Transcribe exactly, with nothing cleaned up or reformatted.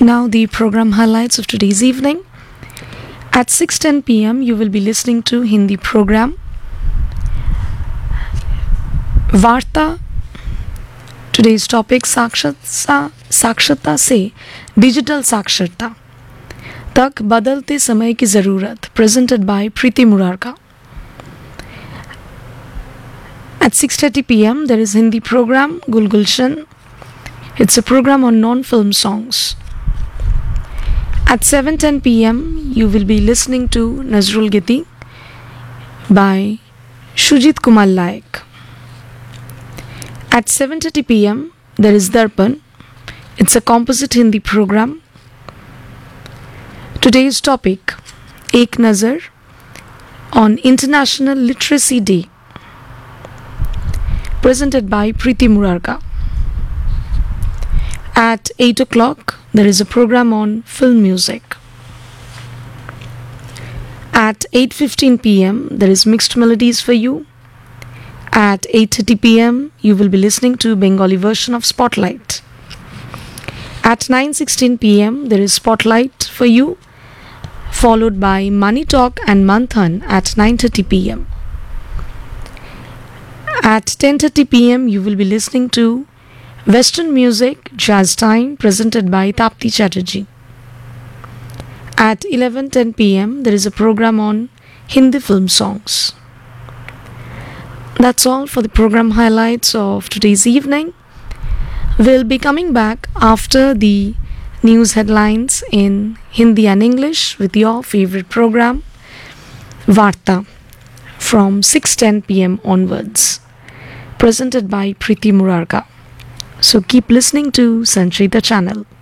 Now the program highlights of today's evening. At six ten p m you will be listening to Hindi program Varta. Today's topic साक्षरता साक्षरता से digital साक्षरता तक बदलते समय की ज़रूरत, presented by Preeti Murarka. At six thirty p m there is Hindi program Gul Gulshan. It's a program on non-film songs. At seven ten p m you will be listening to Nazrul Giti by Shujit Kumar Laik. At seven thirty p m there is Darpan. It's a composite Hindi program. Today's topic Ek Nazar on International Literacy Day, presented by Preeti Murarka. At eight o'clock there is a program on film music. At eight fifteen p m there is Mixed Melodies for you. At eight thirty p m you will be listening to Bengali version of Spotlight. At nine sixteen p m there is Spotlight for you, followed by Money Talk and Manthan at nine thirty p m At ten thirty p m you will be listening to Western Music Jazz Time, presented by Tapti Chatterjee. At eleven ten p m there is a program on Hindi film songs. That's all for the program highlights of today's evening. We'll be coming back after the news headlines in Hindi and English with your favorite program Varta from six ten p m onwards, presented by Preeti Murarka. So keep listening to Sanchita channel.